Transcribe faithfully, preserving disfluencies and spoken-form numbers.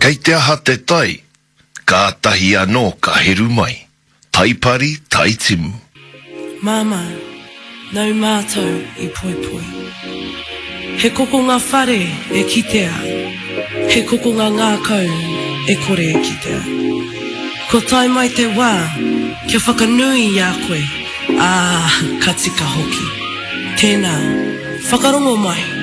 Kei te aha te tai, ka tahi anō ka heru mai. Taipari tai timu. Mama, nau mātou I poi poi. He koko ngā whare e kitea. He koko ngā ngākau e kore e kitea. Ko tai mai te wā, kia whakanui I a koe. Ah, ka tika hoki. Tēnā, whakarongo mai.